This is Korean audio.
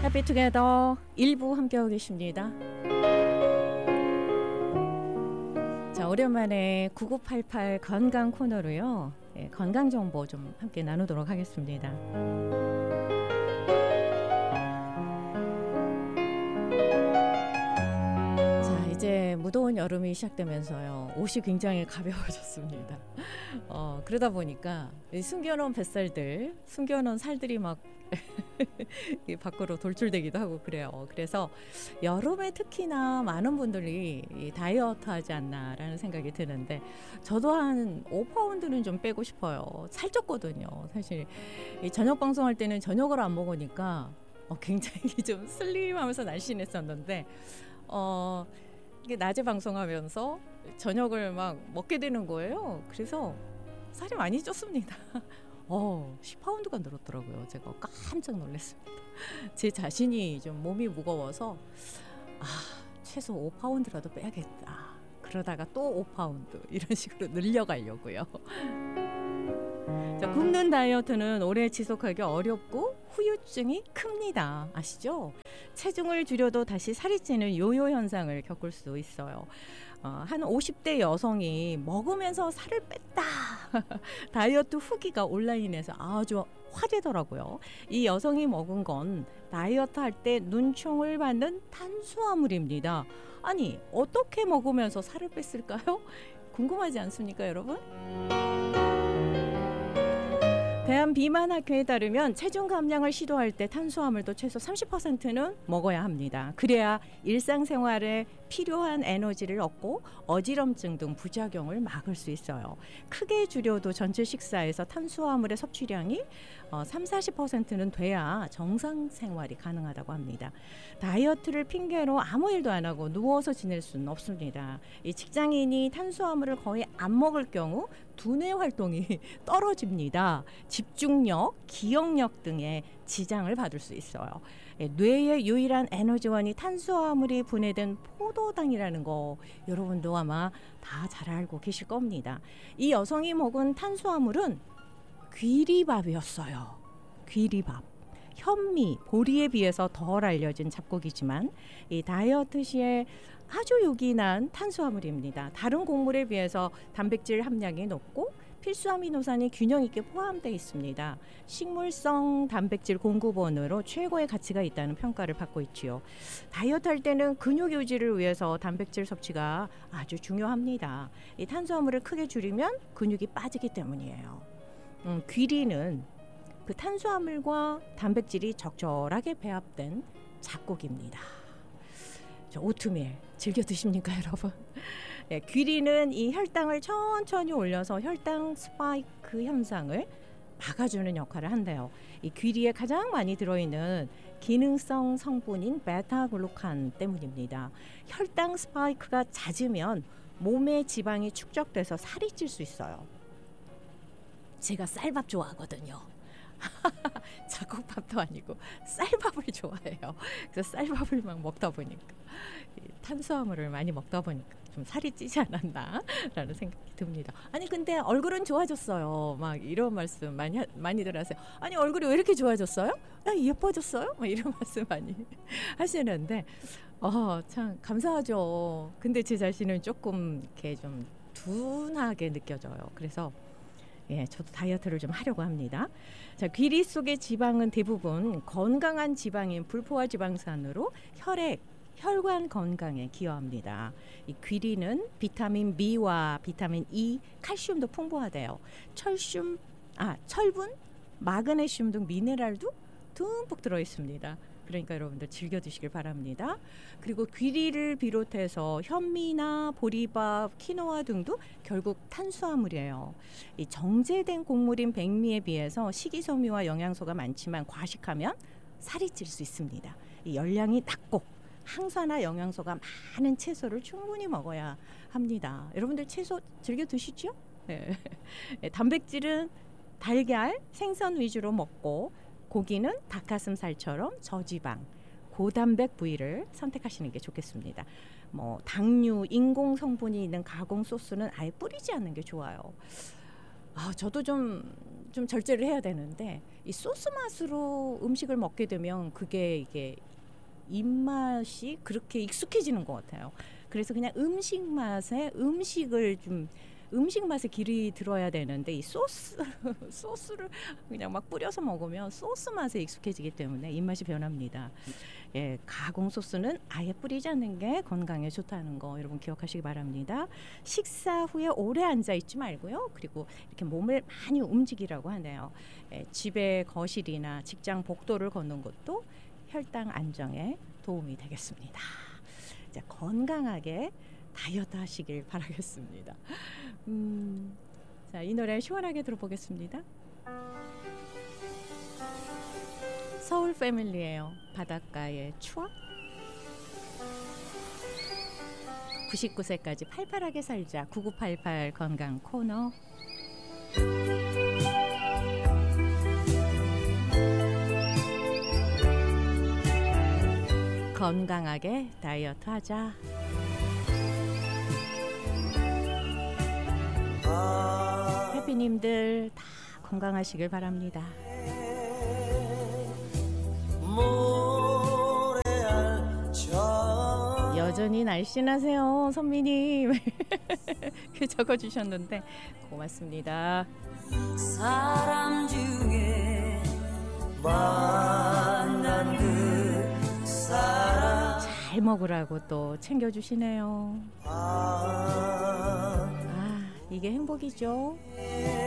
해피투게더 1부 함께하고 계십니다. 자, 오랜만에 9988 건강 코너로요. 건강 정보 좀 함께 나누도록 하겠습니다. 자, 이제 무더운 여름이 시작되면서요. 옷이 굉장히 가벼워졌습니다. 그러다 보니까 숨겨놓은 뱃살들, 숨겨놓은 살들이 막 밖으로 돌출되기도 하고 그래요. 그래서 여름에 특히나 많은 분들이 다이어트 하지 않나라는 생각이 드는데, 저도 한 5파운드는 좀 빼고 싶어요. 살쪘거든요. 사실 이 저녁 방송할 때는 저녁을 안 먹으니까 굉장히 좀 슬림하면서 날씬했었는데, 이게 낮에 방송하면서 저녁을 막 먹게 되는 거예요. 그래서 살이 많이 쪘습니다. 10파운드가 늘었더라고요. 제가 깜짝 놀랐습니다. 제 자신이 좀 몸이 무거워서 최소 5파운드라도 빼야겠다. 그러다가 또 5파운드 이런 식으로 늘려가려고요. 자, 굶는 다이어트는 오래 지속하기 어렵고 후유증이 큽니다. 아시죠? 체중을 줄여도 다시 살이 찌는 요요 현상을 겪을 수 있어요. 한 50대 여성이 먹으면서 살을 뺐다 다이어트 후기가 온라인에서 아주 화제더라고요. 이 여성이 먹은 건 다이어트 할 때 눈총을 받는 탄수화물입니다. 아니, 어떻게 먹으면서 살을 뺐을까요? 궁금하지 않습니까, 여러분? 대한비만학회에 따르면 체중 감량을 시도할 때 탄수화물도 최소 30%는 먹어야 합니다. 그래야 일상생활에 필요한 에너지를 얻고 어지럼증 등 부작용을 막을 수 있어요. 크게 줄여도 전체 식사에서 탄수화물의 섭취량이 30-40%는 돼야 정상 생활이 가능하다고 합니다. 다이어트를 핑계로 아무 일도 안 하고 누워서 지낼 수는 없습니다. 이 직장인이 탄수화물을 거의 안 먹을 경우 두뇌 활동이 떨어집니다. 집중력, 기억력 등의 지장을 받을 수 있어요. 뇌의 유일한 에너지원이 탄수화물이 분해된 포도당이라는 거 여러분도 아마 다 잘 알고 계실 겁니다. 이 여성이 먹은 탄수화물은 귀리밥이었어요. 귀리밥. 현미, 보리에 비해서 덜 알려진 잡곡이지만 이 다이어트 시에 아주 요긴한 탄수화물입니다. 다른 곡물에 비해서 단백질 함량이 높고 필수 아미노산이 균형 있게 포함되어 있습니다. 식물성 단백질 공급원으로 최고의 가치가 있다는 평가를 받고 있지요. 다이어트 할 때는 근육 유지를 위해서 단백질 섭취가 아주 중요합니다. 이 탄수화물을 크게 줄이면 근육이 빠지기 때문이에요. 귀리는 그 탄수화물과 단백질이 적절하게 배합된 잡곡입니다. 오트밀 즐겨 드십니까, 여러분? 네, 귀리는 이 혈당을 천천히 올려서 혈당 스파이크 현상을 막아주는 역할을 한대요. 이 귀리에 가장 많이 들어있는 기능성 성분인 베타글루칸 때문입니다. 혈당 스파이크가 잦으면 몸에 지방이 축적돼서 살이 찔 수 있어요. 제가 쌀밥 좋아하거든요. 잡곡밥도 아니고 쌀밥을 좋아해요. 그래서 쌀밥을 막 먹다 보니까 탄수화물을 많이 먹다 보니까 좀 살이 찌지 않았나 라는 생각이 듭니다. 아니 근데 얼굴은 좋아졌어요. 막 이런 말씀 많이들 하세요. 아니 얼굴이 왜 이렇게 좋아졌어요? 예뻐졌어요? 막 이런 말씀 많이 하시는데 참 감사하죠. 근데 제 자신은 조금 이렇게 좀 둔하게 느껴져요. 그래서 저도 다이어트를 좀 하려고 합니다. 자, 귀리 속의 지방은 대부분 건강한 지방인 불포화 지방산으로 혈관 건강에 기여합니다. 이 귀리는 비타민 B와 비타민 E, 칼슘도 풍부하대요. 철분, 마그네슘 등 미네랄도 듬뿍 들어 있습니다. 그러니까 여러분들 즐겨 드시길 바랍니다. 그리고 귀리를 비롯해서 현미나 보리밥, 키노아 등도 결국 탄수화물이에요. 이 정제된 곡물인 백미에 비해서 식이섬유와 영양소가 많지만 과식하면 살이 찔 수 있습니다. 이 열량이 낮고 항산화 영양소가 많은 채소를 충분히 먹어야 합니다. 여러분들 채소 즐겨 드시죠? 네. 단백질은 달걀, 생선 위주로 먹고 고기는 닭가슴살처럼 저지방, 고단백 부위를 선택하시는 게 좋겠습니다. 당류, 인공 성분이 있는 가공 소스는 아예 뿌리지 않는 게 좋아요. 저도 좀 절제를 해야 되는데 이 소스 맛으로 음식을 먹게 되면 그게 이게 입맛이 그렇게 익숙해지는 것 같아요. 그래서 그냥 음식 맛에 음식 맛에 길이 들어야 되는데 이 소스를 그냥 막 뿌려서 먹으면 소스 맛에 익숙해지기 때문에 입맛이 변합니다. 예, 가공 소스는 아예 뿌리지 않는 게 건강에 좋다는 거 여러분 기억하시기 바랍니다. 식사 후에 오래 앉아 있지 말고요. 그리고 이렇게 몸을 많이 움직이라고 하네요. 예, 집의 거실이나 직장 복도를 걷는 것도 혈당 안정에 도움이 되겠습니다. 자, 건강하게 다이어트 하시길 바라겠습니다. 자, 이 노래 시원하게 들어보겠습니다. 서울 패밀리예요. 바닷가의 추억. 99세까지 팔팔하게 살자. 9988 건강 코너. 건강하게 다이어트 하자. 해피님들 다 건강하시길 바랍니다. 여전히 날씬하세요, 선미님. 적어주셨는데 고맙습니다. 사람 중에 만난 그 사람 잘 먹으라고 또 챙겨주시네요. 아, 이게 행복이죠.